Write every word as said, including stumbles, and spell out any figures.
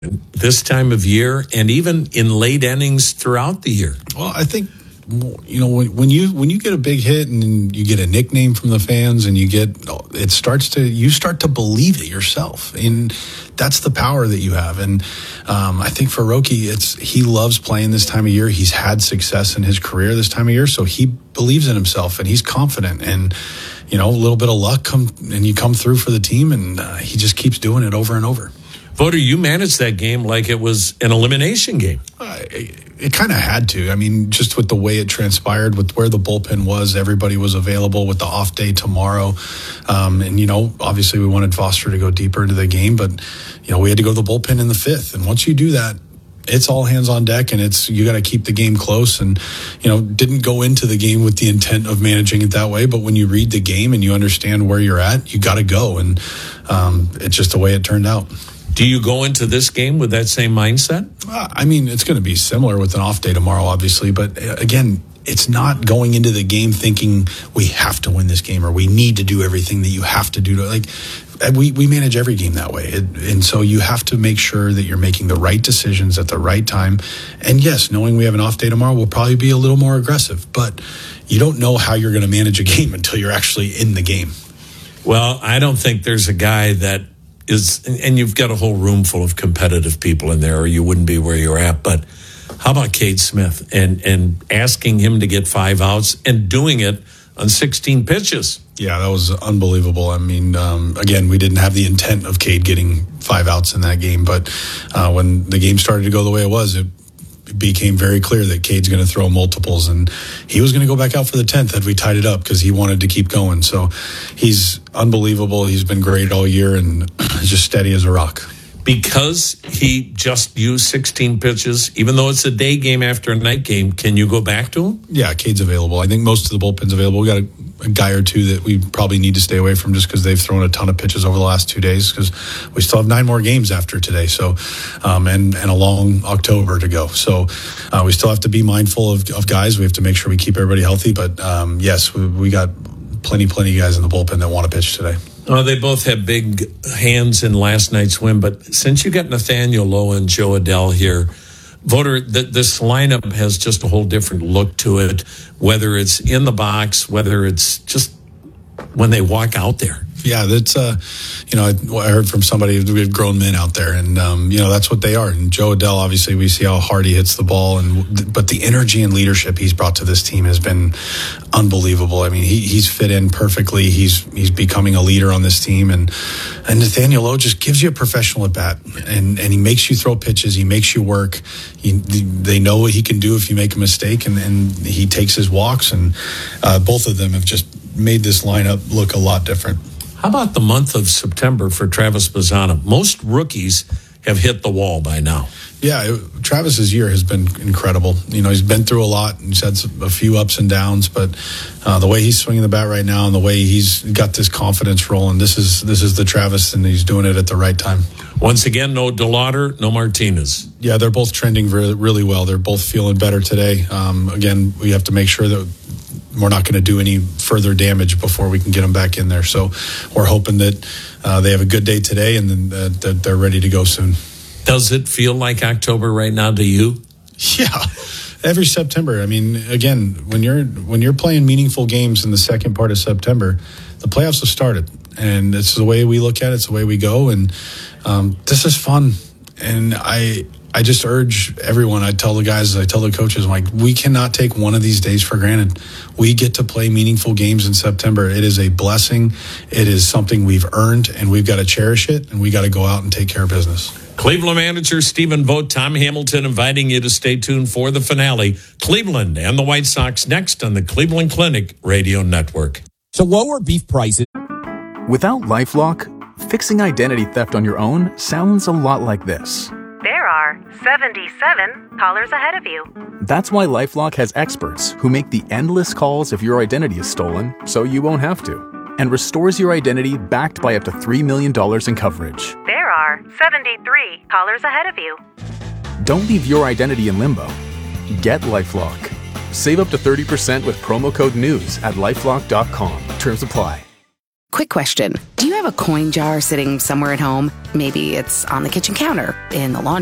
this time of year and even in late innings throughout the year? Well, I think, you know, when, when you when you get a big hit and you get a nickname from the fans and you get, it starts to, you start to believe it yourself. And that's the power that you have. And um, I think for Roki, it's, he loves playing this time of year. He's had success in his career this time of year. So he believes in himself and he's confident. And, you know, a little bit of luck come and you come through for the team, and uh, he just keeps doing it over and over. Voter, you managed that game like it was an elimination game. Uh, it it kind of had to. I mean, just with the way it transpired, with where the bullpen was, everybody was available with the off day tomorrow. Um, and, you know, obviously we wanted Foster to go deeper into the game, but, you know, we had to go to the bullpen in the fifth. And once you do that, it's all hands on deck, and it's, you got to keep the game close. And, you know, didn't go into the game with the intent of managing it that way. But when you read the game and you understand where you're at, you got to go. And um, it's just the way it turned out. Do you go into this game with that same mindset? Uh, I mean, it's going to be similar with an off day tomorrow, obviously. But uh, again, it's not going into the game thinking we have to win this game or we need to do everything that you have to do. To, like, we, we manage every game that way. It, and so you have to make sure that you're making the right decisions at the right time. And yes, knowing we have an off day tomorrow, we'll probably be a little more aggressive. But you don't know how you're going to manage a game until you're actually in the game. Well, I don't think there's a guy that is, and you've got a whole room full of competitive people in there, or you wouldn't be where you're at. But how about Cade Smith and, and asking him to get five outs and doing it on sixteen pitches? Yeah, that was unbelievable. I mean, um, again, we didn't have the intent of Cade getting five outs in that game, but uh, when the game started to go the way it was, it became very clear that Cade's going to throw multiples, and he was going to go back out for the tenth had we tied it up because he wanted to keep going. So he's unbelievable. He's been great all year and just steady as a rock. Because he just used sixteen pitches, even though it's a day game after a night game, can you go back to him? Yeah, Cade's available. I think most of the bullpen's available. We got a, a guy or two that we probably need to stay away from just because they've thrown a ton of pitches over the last two days because we still have nine more games after today. So, um, and, and a long October to go. So uh, we still have to be mindful of, of guys. We have to make sure we keep everybody healthy. But um, yes, we, we got plenty, plenty of guys in the bullpen that want to pitch today. Oh, they both had big hands in last night's win, but since you got Nathaniel Lowe and Joe Adell here, Voter, th- this lineup has just a whole different look to it, whether it's in the box, whether it's just when they walk out there. Yeah, that's, uh, you know, I, I heard from somebody, we have grown men out there, and, um, you know, that's what they are. And Joe Adell, obviously, we see how hard he hits the ball, and but the energy and leadership he's brought to this team has been unbelievable. I mean, he, he's fit in perfectly. He's he's becoming a leader on this team, and, and Nathaniel Lowe just gives you a professional at bat, and, and he makes you throw pitches, he makes you work. He, they know what he can do if you make a mistake, and, and he takes his walks, and uh, both of them have just made this lineup look a lot different. How about the month of September for Travis Bazzana? Most rookies have hit the wall by now. Yeah, Travis's year has been incredible. You know, he's been through a lot. He's had a few ups and downs, but uh, the way he's swinging the bat right now and the way he's got this confidence rolling, this is this is the Travis, and he's doing it at the right time. Once again, no DeLauder, no Martinez. Yeah, they're both trending really, really well. They're both feeling better today. Um, again, we have to make sure that we're not going to do any further damage before we can get them back in there. So we're hoping that uh, they have a good day today and then uh, that they're ready to go soon. Does it feel like October right now to you? Yeah, every September. I mean, again, when you're when you're playing meaningful games in the second part of September, the playoffs have started, and it's the way we look at it. It's the way we go, and um, this is fun. And I I just urge everyone. I tell the guys, I tell the coaches, I'm like, we cannot take one of these days for granted. We get to play meaningful games in September. It is a blessing. It is something we've earned, and we've got to cherish it, and we got to go out and take care of business. Cleveland manager Stephen Vogt, Tom Hamilton inviting you to stay tuned for the finale. Cleveland and the White Sox next on the Cleveland Clinic Radio Network. So lower beef prices. Without LifeLock, fixing identity theft on your own sounds a lot like this. There are seventy-seven callers ahead of you. That's why LifeLock has experts who make the endless calls if your identity is stolen, so you won't have to, and restores your identity backed by up to three million dollars in coverage. There are seventy-three callers ahead of you. Don't leave your identity in limbo. Get LifeLock. Save up to thirty percent with promo code NEWS at LifeLock dot com. Terms apply. Quick question. Do you have a coin jar sitting somewhere at home? Maybe it's on the kitchen counter, in the laundry